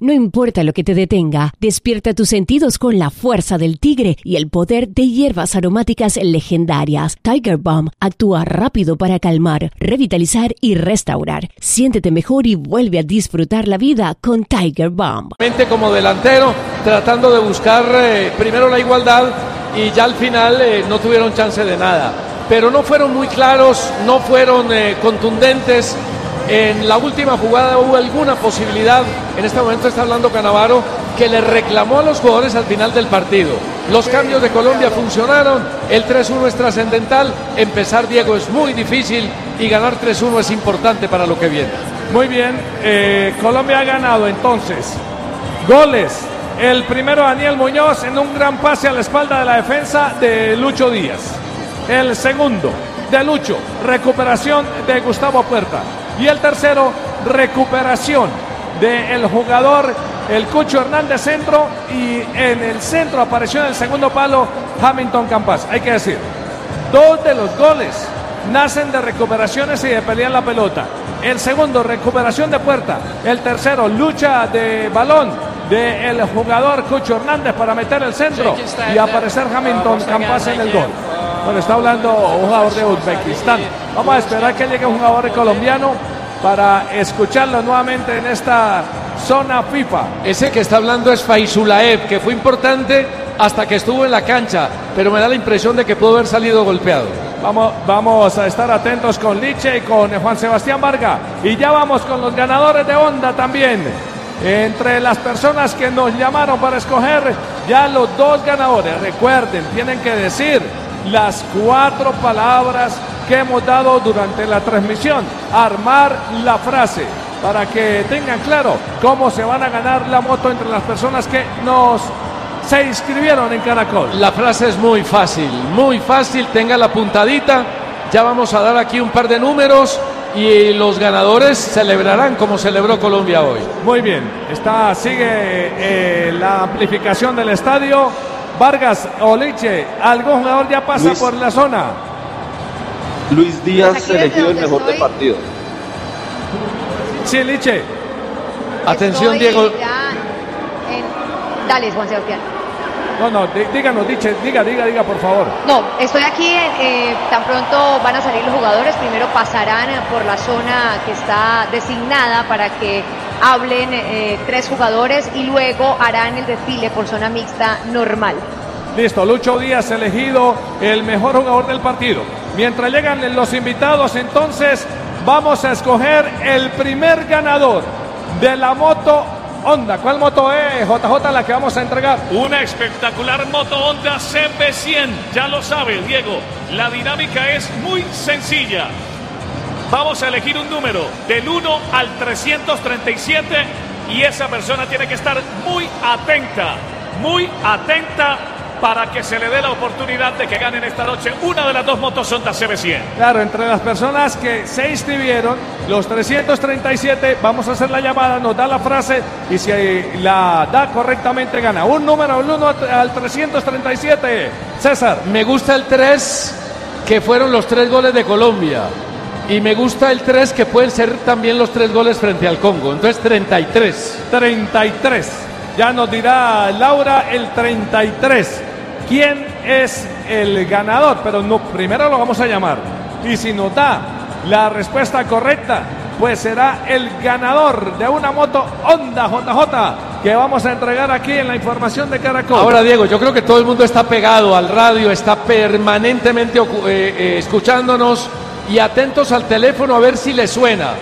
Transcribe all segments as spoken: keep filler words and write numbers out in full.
No importa lo que te detenga, despierta tus sentidos con la fuerza del tigre y el poder de hierbas aromáticas legendarias. Tiger Balm actúa rápido para calmar, revitalizar y restaurar. Siéntete mejor y vuelve a disfrutar la vida con Tiger Balm. Como delantero, tratando de buscar eh, primero la igualdad y ya al final eh, no tuvieron chance de nada. Pero no fueron muy claros, no fueron eh, contundentes. En la última jugada hubo alguna posibilidad, en este momento está hablando Cannavaro, que le reclamó a los jugadores al final del partido. Los cambios de Colombia funcionaron, el tres uno es trascendental, empezar, Diego, es muy difícil y ganar tres uno es importante para lo que viene. Muy bien, eh, Colombia ha ganado entonces. Goles, el primero Daniel Muñoz en un gran pase a la espalda de la defensa de Lucho Díaz. El segundo de Lucho, recuperación de Gustavo Puerta. Y el tercero, recuperación del jugador, el Cucho Hernández centro, y en el centro apareció en el segundo palo Hamilton Campas. Hay que decir, dos de los goles nacen de recuperaciones y de pelear la pelota. El segundo, recuperación de Puerta. El tercero, lucha de balón del jugador Cucho Hernández para meter el centro y aparecer Hamilton Campas en el gol. Bueno, está hablando un jugador de Uzbekistán. Vamos a esperar que llegue un jugador colombiano para escucharlo nuevamente en esta zona FIFA. Ese que está hablando es Faizulaev, que fue importante hasta que estuvo en la cancha, pero me da la impresión de que pudo haber salido golpeado. Vamos, vamos a estar atentos con Liche y con Juan Sebastián Vargas. Y ya vamos con los ganadores de Onda también. Entre las personas que nos llamaron para escoger, ya los dos ganadores. Recuerden, tienen que decir las cuatro palabras que hemos dado durante la transmisión. Armar la frase para que tengan claro cómo se van a ganar la moto entre las personas que nos se inscribieron en Caracol. La frase es muy fácil, muy fácil, tenga la puntadita. Ya vamos a dar aquí un par de números y los ganadores celebrarán como celebró Colombia hoy. Muy bien, está, sigue eh, la amplificación del estadio. Vargas o Liche, ¿algún jugador ya pasa Luis, por la zona? Luis Díaz elegido el mejor del partido. Sí, Liche. Atención, Estoy Diego. En... Dale, Juan Sebastián. No, no, díganos, Liche, diga, diga, diga, por favor. No, estoy aquí, eh, tan pronto van a salir los jugadores, primero pasarán por la zona que está designada para que hablen eh, tres jugadores y luego harán el desfile por zona mixta normal. Listo, Lucho Díaz elegido el mejor jugador del partido. Mientras llegan los invitados, entonces vamos a escoger el primer ganador de la moto Honda. ¿Cuál moto es, J J, la que vamos a entregar? Una espectacular moto Honda C B cien. Ya lo sabe, Diego. La dinámica es muy sencilla. Vamos a elegir un número del uno al trescientos treinta y siete y esa persona tiene que estar muy atenta, muy atenta para que se le dé la oportunidad de que ganen esta noche una de las dos motos Honda C B cien. Claro, entre las personas que se inscribieron, los trescientos treinta y siete, vamos a hacer la llamada, nos da la frase y si la da correctamente gana. Un número, el uno al trescientos treinta y siete. César. Me gusta el tres, que fueron los tres goles de Colombia. Y me gusta el tres, que pueden ser también los tres goles frente al Congo. Entonces treinta y tres. treinta y tres. Ya nos dirá Laura el treinta y tres. ¿Quién es el ganador? Pero no, primero lo vamos a llamar. Y si nos da la respuesta correcta, pues será el ganador de una moto Honda J J que vamos a entregar aquí en la información de Caracol. Ahora, Diego, yo creo que todo el mundo está pegado al radio, está permanentemente eh, eh, escuchándonos y atentos al teléfono a ver si le suena.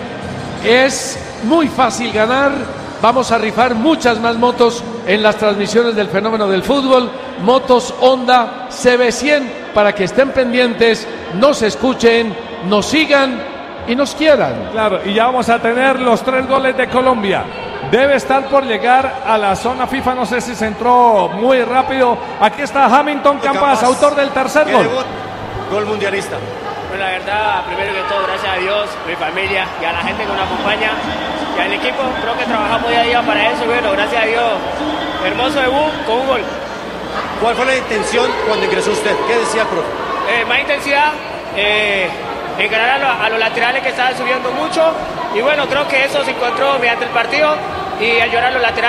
Es muy fácil ganar. Vamos a rifar muchas más motos en las transmisiones del fenómeno del fútbol. Motos Honda C B cien para que estén pendientes, nos escuchen, nos sigan y nos quieran. Claro, y ya vamos a tener los tres goles de Colombia. Debe estar por llegar a la zona FIFA, no sé si se entró muy rápido. Aquí está Hamilton Campas, autor del tercer gol. Gol mundialista. Bueno, la verdad, primero que todo, gracias a Dios, mi familia y a la gente que nos acompaña y al equipo. Creo que trabajamos día a día para eso y bueno, gracias a Dios, hermoso debut con un gol. ¿Cuál fue la intención cuando ingresó usted? ¿Qué decía el profe? Eh, más intensidad, eh, encarar a, lo, a los laterales que estaban subiendo mucho y bueno, creo que eso se encontró mediante el partido y ayudar a los laterales.